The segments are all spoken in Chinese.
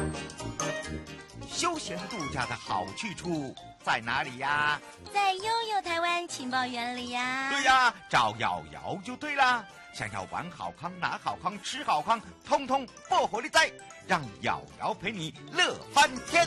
休闲度假的好去处在哪里呀？ 在悠悠台湾情报园里呀。 对呀，找瑶瑶就对啦。想要玩好康、拿好康、吃好康，通通不火力在，让瑶瑶陪你乐翻天。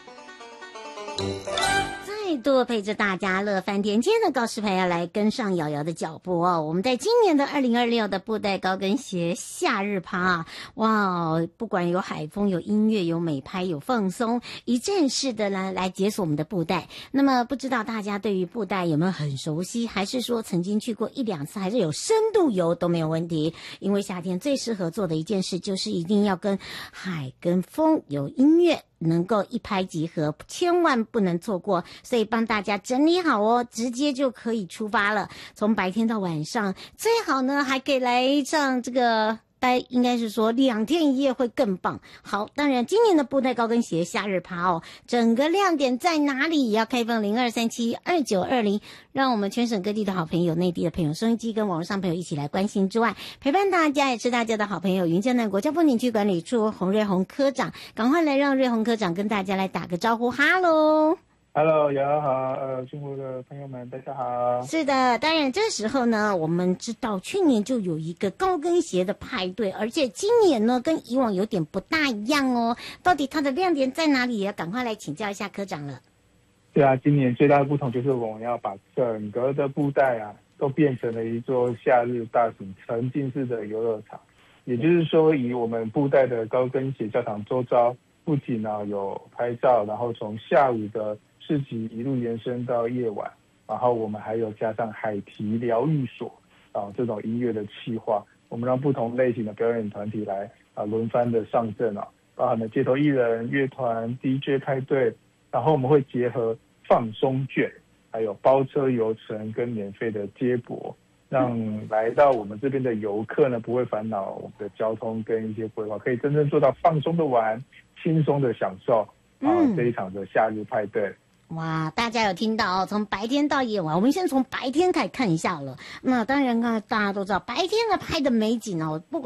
再度陪着大家乐翻天。今天的告示牌要来跟上瑶瑶的脚步哦。我们在今年的2026的布袋高跟鞋夏日趴，哇，不管有海风、有音乐、有美拍、有放松，一站式的来解锁我们的布袋。那么不知道大家对于布袋有没有很熟悉，还是说曾经去过1、2次，还是有深度游都没有问题。因为夏天最适合做的一件事就是一定要跟海跟风有音乐，能够一拍即合，千万不能错过。所以帮大家整理好哦，直接就可以出发了。从白天到晚上，最好呢还可以来上这个应该是说2天1夜会更棒。好，当然今年的布袋高跟鞋夏日趴哦，整个亮点在哪里？也要开放02372920，让我们全省各地的好朋友、内地的朋友、收音机跟网络上朋友一起来关心之外，陪伴大家也是大家的好朋友云嘉南国家风景区管理处洪瑞宏科长，赶快来让瑞宏科长跟大家来打个招呼，哈喽。 Hello， 瑶瑶好，中国的朋友们大家好。 是的，当然这时候呢，我们知道去年就有一个高跟鞋的派对，而且今年呢跟以往有点不大一样哦。到底它的亮点在哪里？也要赶快来请教一下科长了。 对啊，今年最大的不同就是我们要把整个的布袋啊都变成了一座夏日大型沉浸式的游乐场，也就是说，以我们布袋的高跟鞋教堂周遭，不仅呢有拍照，然后从下午的市集一路延伸到夜晚，然后我们还有加上海堤疗愈所这种音乐的企划，我们让不同类型的表演团体来轮番的上阵包含了街头艺人、乐团、DJ 派对，然后我们会结合放松券，还有包车游程跟免费的接驳，让来到我们这边的游客呢不会烦恼我们的交通跟一些规划，可以真正做到放松的玩、轻松的享受这一场的夏日派对。 哇，大家有听到哦？从白天到夜晚，我们先从白天开始看一下了。那当然大家都知道白天的拍的美景哦，不管